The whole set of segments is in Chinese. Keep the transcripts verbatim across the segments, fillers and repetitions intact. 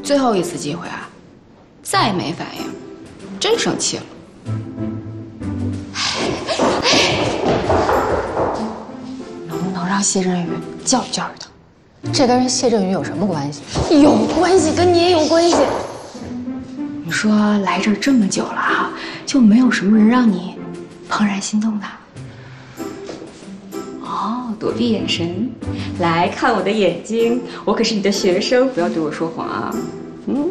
最后一次机会啊，再没反应，真生气了。能不能让谢振宇教育教育他？这跟谢振宇有什么关系？有关系，跟你也有关系。你说来这儿这么久了哈，就没有什么人让你怦然心动的？哦，躲避眼神，来看我的眼睛，我可是你的学生，不要对我说谎啊。嗯，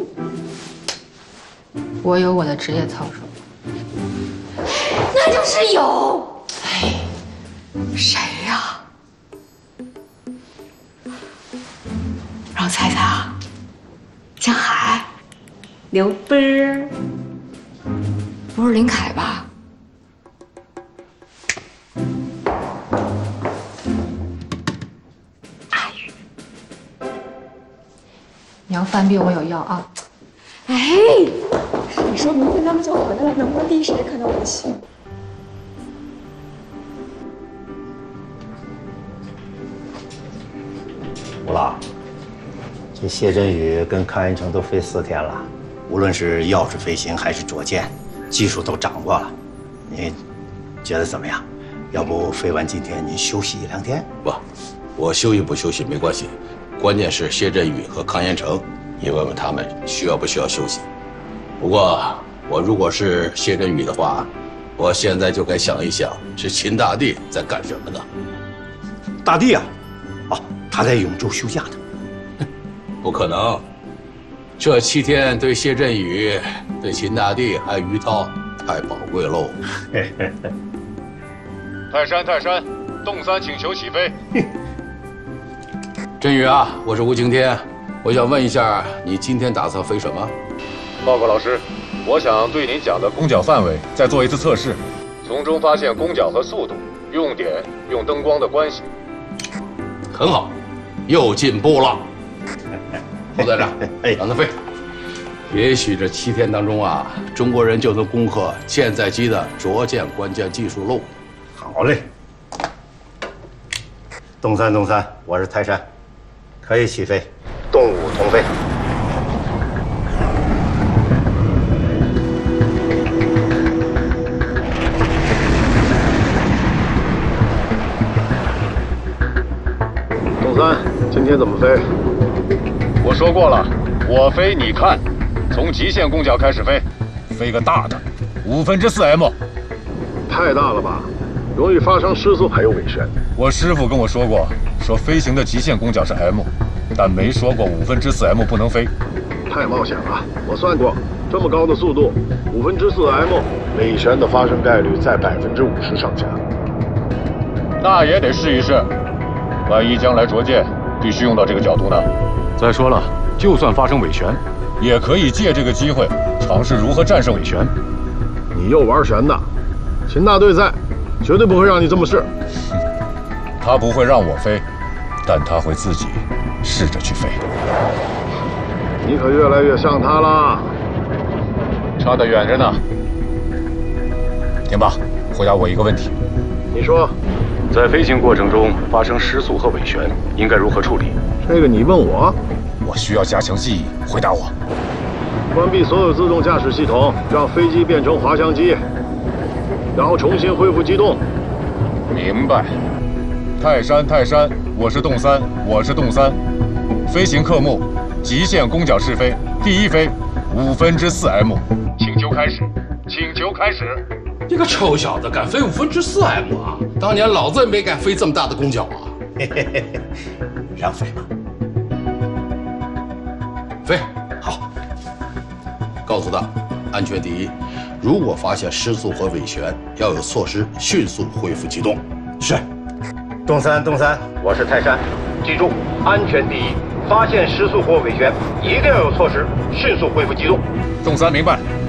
我有我的职业操守。那就是有。哎，谁呀？让我猜猜啊，江海、刘波儿，不是林凯吧？阿宇，你要翻遍我有药啊！哎，你说明天他们就回来了，能不能第一时间看到我的信？ 吴老，这谢振宇跟康元成都飞四天了，无论是钥匙飞行还是着舰，技术都掌握了。你觉得怎么样？要不飞完今天您休息一两天？ 不，我休息不休息没关系，关键是谢振宇和康元成，你问问他们需要不需要休息。不过我如果是谢振宇的话，我现在就该想一想，是秦大帝在干什么呢？ 大帝啊，哦，他在永州休假呢。 不可能，这七天对谢振宇、对秦大帝还有于涛太宝贵喽。 泰山，泰山，洞三请求起飞。 振宇啊，我是吴晴天，我想问一下，你今天打算飞什么？ 报告老师，我想对您讲的攻角范围再做一次测试，从中发现攻角和速度、用点、用灯光的关系。 很好，又进步了。侯队长，让他飞。也许这七天当中啊，中国人就能攻克舰载机的着舰关键技术漏。 好嘞。东三，东三，我是泰山，可以起飞，动五同飞。 东三，今天怎么飞？我说过了，我飞你看，从极限攻角开始飞，飞个大的，五分之四 M。太大了吧，容易发生失速还有尾旋。我师傅跟我说过，说飞行的极限攻角是 M， 但没说过五分之四 M 不能飞。太冒险了，我算过，这么高的速度，五分之四 M 尾旋的发生概率在百分之五十上下。那也得试一试，万一将来着舰必须用到这个角度呢？再说了，就算发生尾旋，也可以借这个机会尝试如何战胜尾旋。你又玩旋的，秦大队在，绝对不会让你这么试。他不会让我飞，但他会自己试着去飞。你可越来越像他了，差得远着呢。听吧，回答我一个问题。你说，在飞行过程中发生失速和尾旋，应该如何处理？这个你问我？我需要加强记忆。回答我。关闭所有自动驾驶系统，让飞机变成滑翔机，然后重新恢复机动。明白。泰山，泰山，我是洞三，我是洞三。飞行科目：极限攻角试飞，第一飞，五分之四 M。请求开始，请求开始。 你个臭小子，敢飞五分之四 M 啊！当年老子也没敢飞这么大的攻角啊！ 嘿嘿嘿，让飞吧。 飞好，告诉他，安全第一。如果发现失速和尾旋，要有措施迅速恢复机动。 是。东三，东三，我是泰山， 记住，安全第一。发现失速或尾旋，一定要有措施迅速恢复机动。 洞三明白。